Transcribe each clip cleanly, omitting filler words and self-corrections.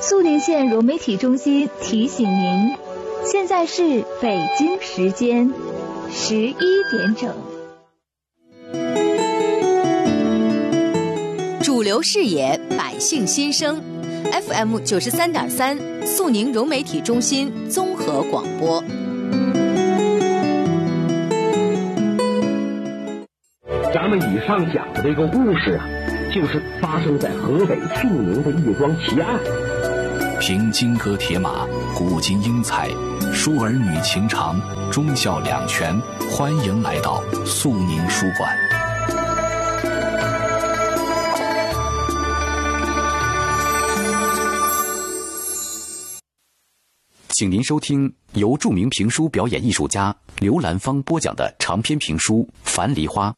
肃宁县融媒体中心提醒您，现在是北京时间11点整。 主流视野，百姓心声 ，FM 93.3，肃宁融媒体中心综合广播。 咱们以上讲的这个故事啊，就是发生在河北肃宁的一桩奇案。 凭金戈铁马，古今英才，书儿女情长，忠孝两全。欢迎来到肃宁书馆。请您收听由著名评书表演艺术家刘兰芳播讲的长篇评书《樊梨花》。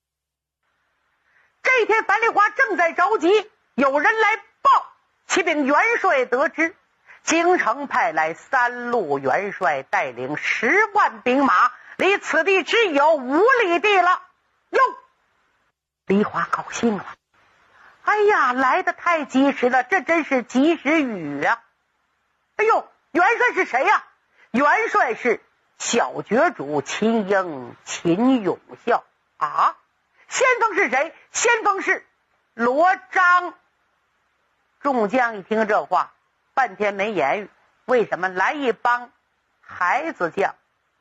这天樊梨花正在着急，有人来报，启禀元帅得知，京城派来3路元帅带领10万兵马，离此地只有5里地了。哟，梨花高兴了，哎呀，来得太及时了，这真是及时雨啊！哎呦，元帅是谁呀？元帅是小角主秦英、秦永孝啊。先锋是谁？先锋是罗章。众将一听这话，半天没言语。为什么？来一帮孩子将。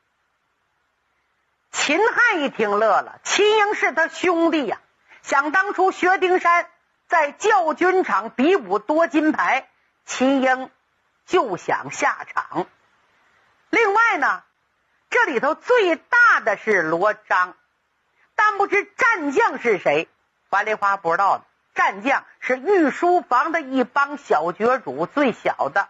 秦汉一听乐了，秦英是他兄弟呀。想当初薛丁山在教军场比武夺金牌，秦英就想下场。另外呢，这里头最大的是罗章，但不知战将是谁。樊梨花不知道的，战将是御书房的一帮小角主，最小的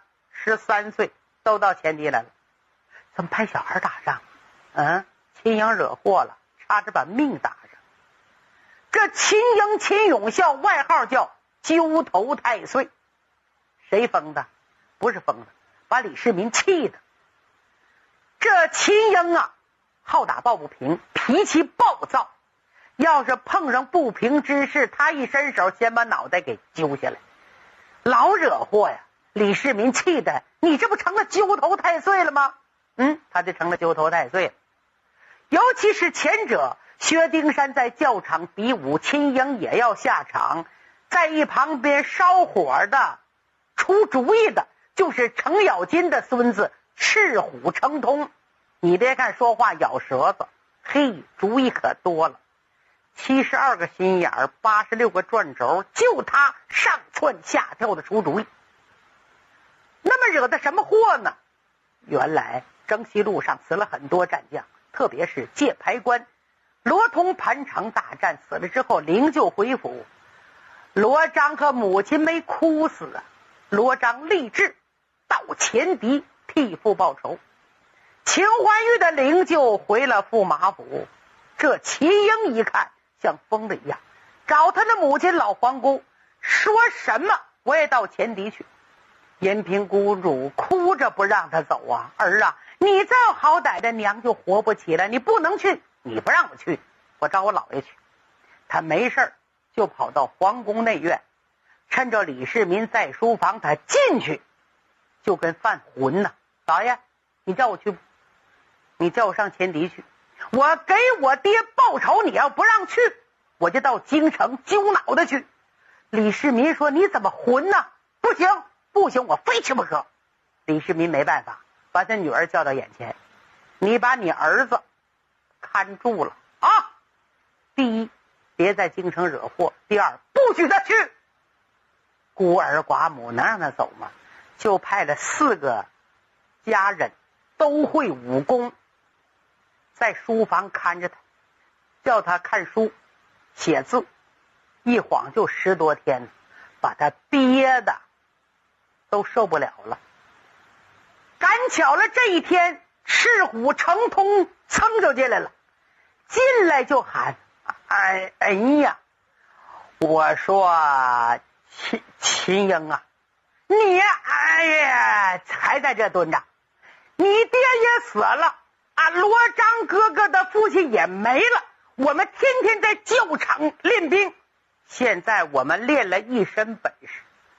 13岁，都到前敌来了。怎么派小孩打仗？秦英惹祸了，差点把命搭上。这秦英秦永孝外号叫揪头太岁，谁封的？不是封的，把李世民气的。这秦英啊，好打抱不平，脾气暴躁，要是碰上不平之事，他一伸手先把脑袋给揪下来，老惹祸呀。李世民气的，你这不成了揪头太岁了吗？他就成了揪头太岁了。尤其是前者，薛丁山在教场比武，秦英也要下场，在一旁边烧火的、出主意的就是程咬金的孙子赤虎程通。你别看说话咬舌子，嘿，主意可多了。72个心眼儿，86个转轴，就他上蹿下跳的出主意。那么惹的什么祸呢？原来征西路上死了很多战将，特别是界牌官罗通盘城大战死了之后，灵柩回府，罗章和母亲没哭死啊。罗章立志到前敌替父报仇。秦怀玉的灵柩回了驸马府，这秦英一看像疯了一样，找他的母亲老皇姑，说什么我也到前敌去。延平公主哭着不让他走啊，儿啊，你再有好歹的娘就活不起来，你不能去，你不让我去，我找我姥爷去。他没事就跑到皇宫内院，趁着李世民在书房，他进去就跟犯浑呢。老爷，你叫我去不？你叫我上前敌去，我给我爹报仇，你要不让去，我就到京城揪脑袋去。李世民说，你怎么混呢？不行不行，我非去不可。李世民没办法，把他女儿叫到眼前，你把你儿子看住了啊！第一，别在京城惹祸；第二，不许他去。孤儿寡母能让他走吗？就派了4个家人，都会武功，在书房看着他，叫他看书写字，一晃就10多天，把他憋的都受不了了。赶巧了这一天，赤虎程通噌就进来了，进来就喊，哎呀，我说秦英啊，你哎呀还在这蹲着，你爹也死了啊，罗章哥哥的父亲也没了，我们天天在教场练兵，现在我们练了一身本事，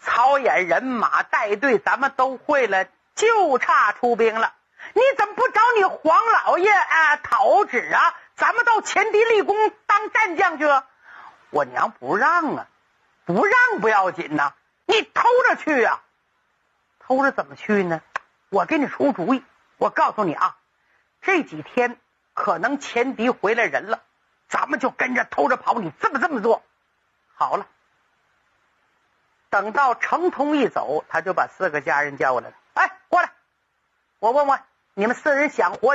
操演人马带队咱们都会了，就差出兵了。你怎么不找你黄老爷讨旨啊？咱们到前敌立功当战将去。我娘不让啊，不让不要紧呐，你偷着去啊。偷着怎么去呢？我给你出主意，我告诉你啊，这几天可能前敌回来人了，咱们就跟着偷着跑，你这么做。好了，等到程通一走，他就把4个家人叫过来了。哎，过来，我问问你们4人想活